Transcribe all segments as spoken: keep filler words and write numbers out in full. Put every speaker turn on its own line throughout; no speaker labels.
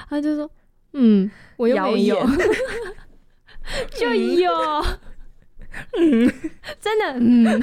他就说嗯我又没有就有嗯真的嗯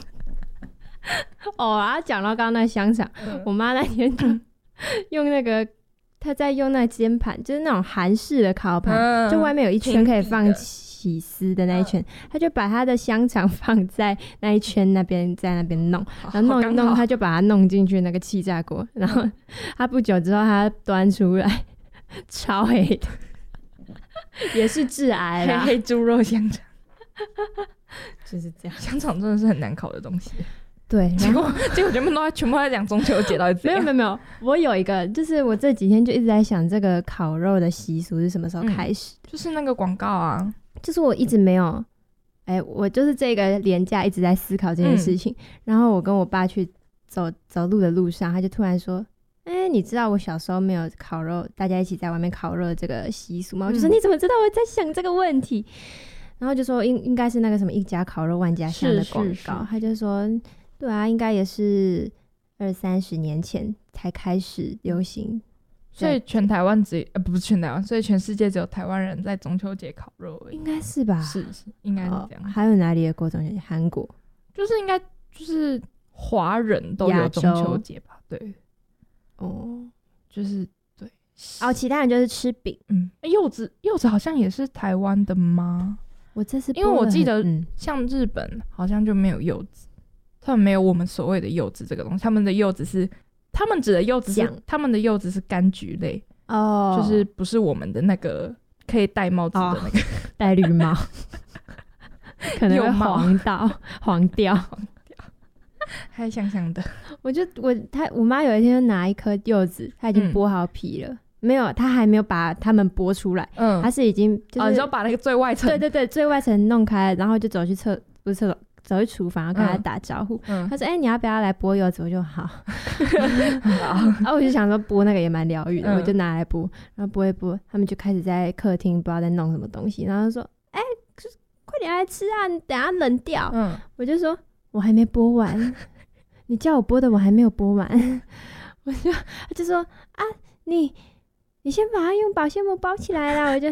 哦啊讲到刚刚那香肠、嗯、我妈那天用那个她在用那煎盘，就是那种韩式的烤盘、嗯、就外面有一圈可以放起司的那一圈，她、嗯、就把她的香肠放在那一圈那边，在那边弄，然后弄一弄她就把它弄进去那个气炸锅，然后她不久之后她端出来超黑的也是致癌啦，
黑黑猪肉香肠
就是这样，
香肠真的是很难烤的东西。
对，
结果结果全部都在全部在讲中秋节到底怎样？
没有没有没有，我有一个，就是我这几天就一直在想这个烤肉的习俗是什么时候开始、
嗯、就是那个广告啊，
就是我一直没有，哎、欸，我就是这个连假一直在思考这件事情、嗯，然后我跟我爸去走走路的路上，他就突然说，哎、欸，你知道我小时候没有烤肉，大家一起在外面烤肉的这个习俗吗？嗯、我就说你怎么知道我在想这个问题？然后就说应应该是那个什么一家烤肉万家香的广告，他就说。对啊，应该也是二三十年前才开始流行，
所以全台湾只呃不是全台湾，所以全世界只有台湾人在中秋节烤肉而已。
应该是吧？
是是，应该是这样。
哦、还有哪里的过中秋节？韩国，
就是应该就是华人都有中秋节吧？对，哦，就是对。
哦，其他人就是吃饼。
嗯，柚子柚子好像也是台湾的吗？
我这次
因为我记得像日本好像就没有柚子。他们没有我们所谓的柚子这个东西，他们的柚子是他们指的柚子是他们的柚子是柑橘类哦，就是不是我们的那个可以戴帽子的那个、哦、
戴绿帽可能会黄到黄掉
还香香的。
我就我他我妈有一天就拿一颗柚子，她已经剥好皮了、嗯、没有，她还没有把它们剥出来，嗯，她是已经就是、
哦、你就把那个最外层，
对对对，最外层弄开，然后就走去厕不是厕所走去厨房，然后跟他打招呼。嗯、他说：“哎、欸，你要不要来剥柚子？”我就好。然后我就想说剥那个也蛮疗愈的、嗯，我就拿来剥，然后剥一剥，他们就开始在客厅不知道在弄什么东西，然后就说：“哎、欸，快点来吃啊，你等下冷掉。嗯”我就说：“我还没剥完，你叫我剥的我还没有剥完。”我就他就说：“啊，你。”你先把它用保鲜膜包起来啦，我就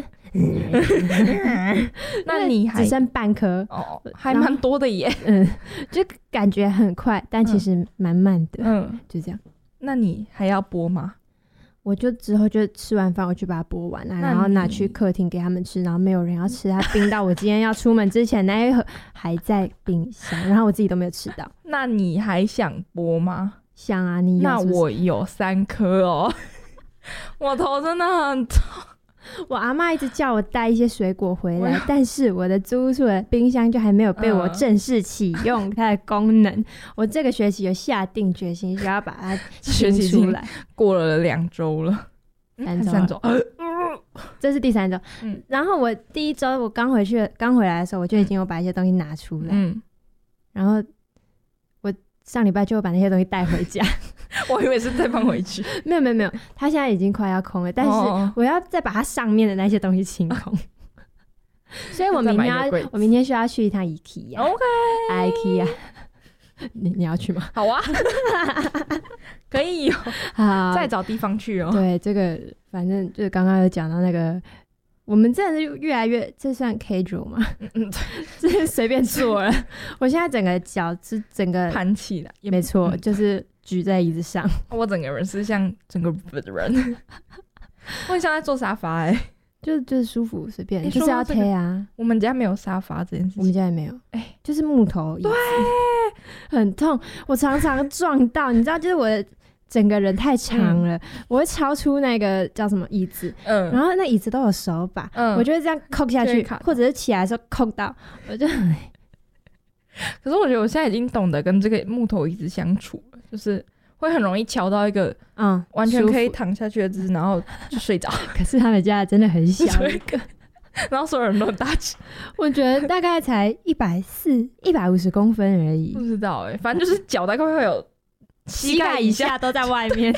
那你还
只剩半颗
哦，还蛮多的耶。
嗯，就感觉很快，但其实蛮慢的。嗯，就这样。
那你还要剥吗？
我就之后就吃完饭我去把它剥完了，然后拿去客厅给他们吃，然后没有人要吃，它冰到我今天要出门之前那一盒还在冰箱，然后我自己都没有吃到。
那你还想剥吗？
想啊，你有是不是？
那我有三颗哦。我头真的很痛，
我阿嬷一直叫我带一些水果回来，但是我的租屋处的冰箱就还没有被我正式启用它的功能、嗯、我这个学期有下定决心需要把它清出来。
过了两周了，
三周
三周
这是第三周、嗯、然后我第一周我刚回去刚回来的时候我就已经有把一些东西拿出来、嗯、然后我上礼拜就把那些东西带回家
我以为是再放回去
没有没有没有，它现在已经快要空了，但是我要再把它上面的那些东西清空所以我明天要我明天需要去一趟 IKEA
OK
IKEA 你, 你要去吗？
好啊可以哦，好，再找地方去哦。
对，这个反正就是刚刚有讲到那个我们真的是越来越，这算 casual 吗？嗯，这是随便做了我现在整个脚是整个
盘起来，
没错、嗯、就是举在椅子上，
我整个人是像整个人我很像在坐沙发哎、欸，
就就是舒服随便、欸、就是要推啊、
這個、我们家没有沙发这件事情，
我们家也没有哎、欸，就是木头椅子，对，很痛，我常常撞到你知道就是我的整个人太长了、嗯、我会超出那个叫什么椅子、嗯、然后那椅子都有手把、嗯、我就会这样扣下去或者是起来的时候扣到我就
可是我觉得我现在已经懂得跟这个木头椅子相处了，就是会很容易瞧到一个嗯完全可以躺下去的姿势然后就睡着
可是他们家真的很小一个
然后所有人都很大只
我觉得大概才一百四十、一百五十公分而已，
不知道欸，反正就是脚大概会有
膝盖以下都在外面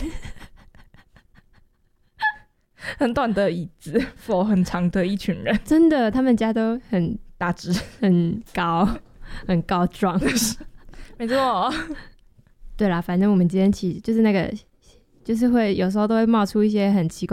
很短的椅子 for 很长的一群人，
真的他们家都很
大只
很高很高壮
没错
对啦，反正我们今天起就是那个就是会有时候都会冒出一些很奇怪